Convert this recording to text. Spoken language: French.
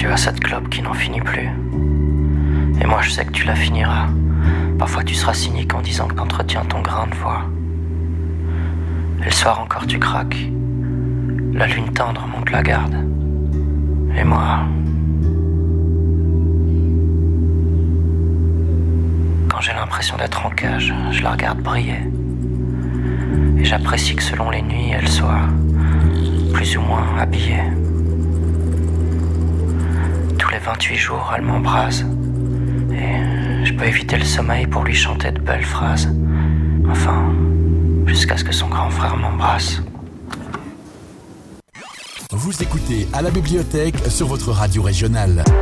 Tu as cette clope qui n'en finit plus. Et moi je sais que tu la finiras. Parfois tu seras cynique en disant que t'entretiens ton grain de voix. Et le soir encore tu craques. La lune tendre monte la garde. Et moi... Quand j'ai l'impression d'être en cage, je la regarde briller. Et j'apprécie que selon les nuits, elle soit plus ou moins habillée. Tous les 28 jours, elle m'embrase. Et je peux éviter le sommeil pour lui chanter de belles phrases. Enfin, jusqu'à ce que son grand frère m'embrasse. Vous écoutez À la bibliothèque sur votre radio régionale.